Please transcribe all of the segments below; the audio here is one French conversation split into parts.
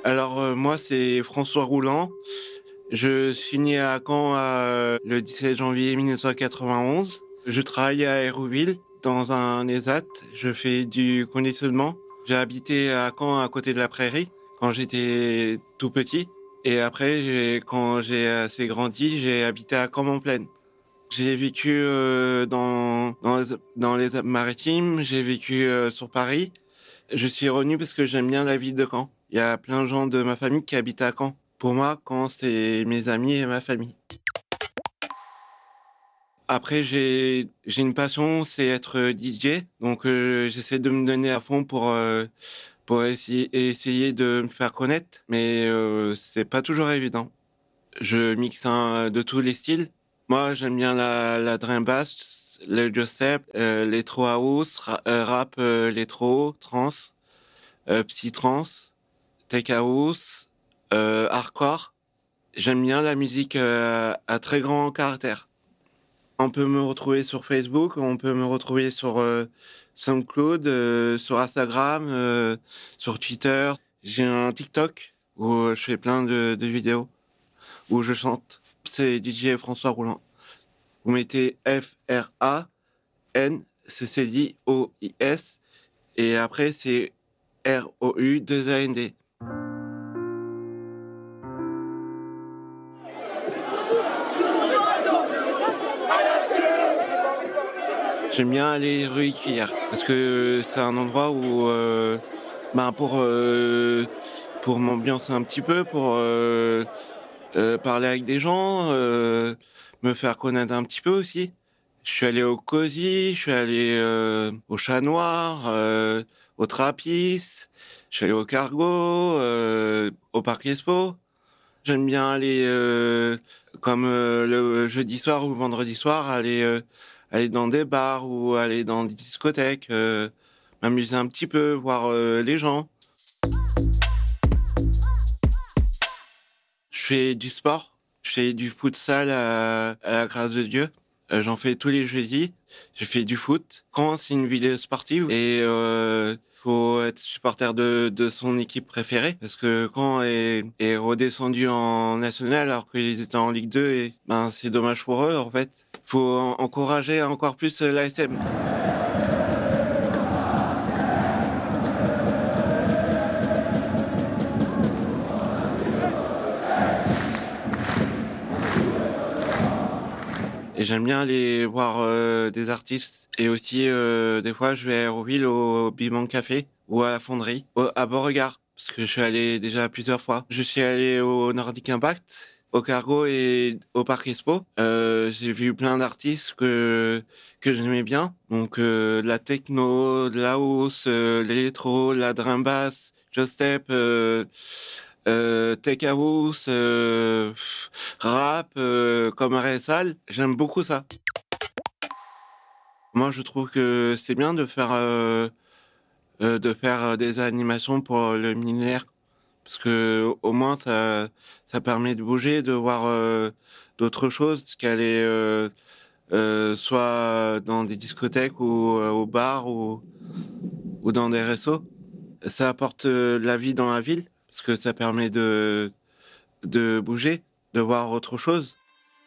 Alors, moi, c'est François Rouland. Je suis né à Caen le 17 janvier 1991. Je travaille à Hérouville dans un ESAT. Je fais du conditionnement. J'ai habité à Caen à côté de la Prairie quand j'étais tout petit. Et après, quand j'ai assez grandi, j'ai habité à Caen-en-Plaine. J'ai vécu dans les Alpes-Maritimes. J'ai vécu sur Paris. Je suis revenu parce que j'aime bien la ville de Caen. Il y a plein de gens de ma famille qui habitent à Caen. Pour moi, Caen, c'est mes amis et ma famille. Après, j'ai une passion, c'est être DJ. Donc, j'essaie de me donner à fond pour essayer de me faire connaître. Mais c'est pas toujours évident. Je mixe de tous les styles. Moi, j'aime bien la drum bass, le dubstep, l'électro house, rap, électro, trance, psy-trance, tech house, hardcore. J'aime bien la musique à très grand caractère. On peut me retrouver sur Facebook, on peut me retrouver sur SoundCloud, sur Instagram, sur Twitter. J'ai un TikTok où je fais plein de vidéos, où je chante. C'est DJ François Rouland. Vous mettez FRANCCDOIS et après c'est ROU2AND. J'aime bien aller rue Écrière parce que c'est un endroit où, pour m'ambiancer un petit peu, pour parler avec des gens, me faire connaître un petit peu aussi. Je suis allé au Cosy, je suis allé au Chat Noir, au Trappist, je suis allé au Cargo, au Parc Expo. J'aime bien aller, comme le jeudi soir ou le vendredi soir, aller dans des bars ou aller dans des discothèques, m'amuser un petit peu, voir les gens. Je fais du sport, je fais du futsal à la grâce de Dieu. J'en fais tous les jeudis. Je fais du foot. Caen, c'est une ville sportive et faut être supporter de son équipe préférée parce que Caen est redescendu en national alors qu'ils étaient en Ligue 2 et ben c'est dommage pour eux en fait. Faut encourager encore plus l'ASM. Et j'aime bien aller voir des artistes. Et aussi, des fois, je vais à Aéroville au Big Bang Café ou à la Fonderie, à Beauregard, parce que je suis allé déjà plusieurs fois. Je suis allé au Nordic Impact, au Cargo et au Parc Expo. J'ai vu plein d'artistes que j'aimais bien. Donc, de la techno, de la house, l'électro, la drum bass, just step, tech house, rap, comme RSL, j'aime beaucoup ça. Moi, je trouve que c'est bien de faire des animations pour le millénaire, parce que au moins ça permet de bouger, de voir d'autres choses qu'aller soit dans des discothèques ou au bar ou dans des restos. Ça apporte de la vie dans la ville, parce que ça permet de bouger, de voir autre chose.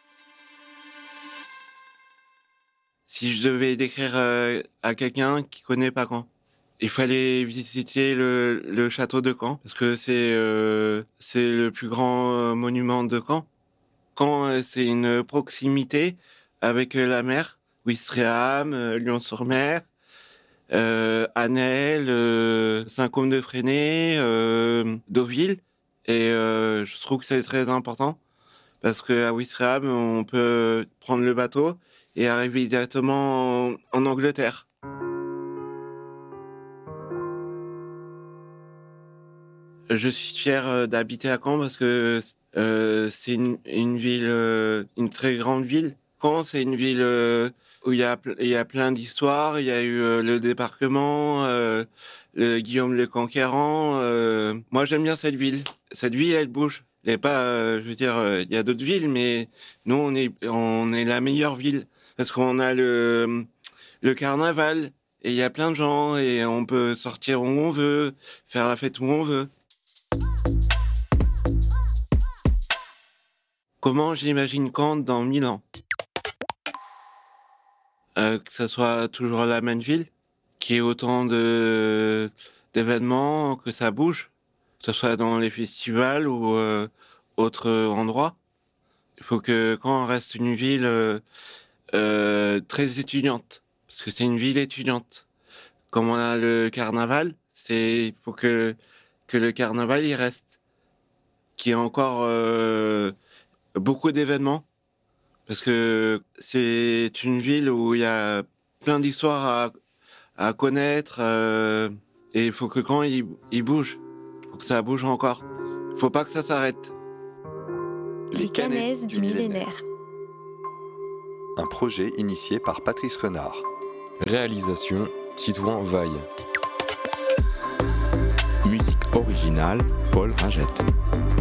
Si je devais décrire à quelqu'un qui connaît pas Caen, il fallait visiter le château de Caen, parce que c'est le plus grand monument de Caen. Caen, c'est une proximité avec la mer, Ouistreham, Lyon-sur-Mer, Anel, Saint-Côme-de-Fresnay, Deauville. Et je trouve que c'est très important parce qu'à Ouistreham, on peut prendre le bateau et arriver directement en Angleterre. Je suis fier d'habiter à Caen parce que c'est une ville, une très grande ville. Caen, c'est une ville où il y a plein d'histoires. Il y a eu le débarquement, Guillaume le Conquérant. Moi, j'aime bien cette ville. Cette ville, elle bouge. Elle est pas, je veux dire, il y a d'autres villes, mais nous, on est la meilleure ville parce qu'on a le carnaval et il y a plein de gens et on peut sortir où on veut, faire la fête où on veut. Comment j'imagine Caen dans 1000 ans? Que ça soit toujours la même ville, qu'il y ait autant d'événements, que ça bouge, que ce soit dans les festivals ou autres endroits. Il faut que Caen reste une ville très étudiante, parce que c'est une ville étudiante. Comme on a le carnaval, il faut que le carnaval y reste, qu'il y ait encore beaucoup d'événements, parce que c'est une ville où il y a plein d'histoires à connaître, et il faut que quand il bouge, il faut que ça bouge encore. Il faut pas que ça s'arrête. Les Canaises du millénaire. Un projet initié par Patrice Renard. Réalisation Titouan Vaille. Musique originale Paul Ringette.